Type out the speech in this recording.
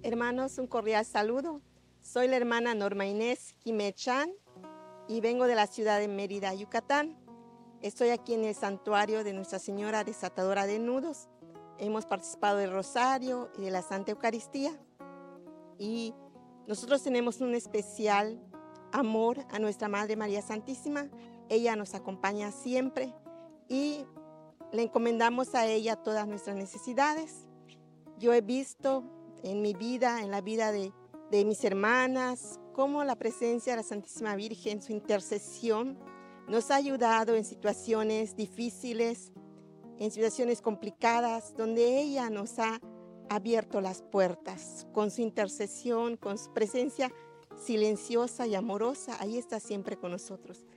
Hermanos, un cordial saludo. Soy la hermana Norma Inés Quimechan y vengo de la ciudad de Mérida, Yucatán. Estoy aquí en el santuario de Nuestra Señora Desatadora de Nudos. Hemos participado del Rosario y de la Santa Eucaristía. Y nosotros tenemos un especial amor a nuestra Madre María Santísima. Ella nos acompaña siempre y le encomendamos a ella todas nuestras necesidades. Yo he visto en mi vida, en la vida de mis hermanas, cómo la presencia de la Santísima Virgen, su intercesión, nos ha ayudado en situaciones difíciles, en situaciones complicadas, donde ella nos ha abierto las puertas con su intercesión, con su presencia silenciosa y amorosa. Ahí está siempre con nosotros.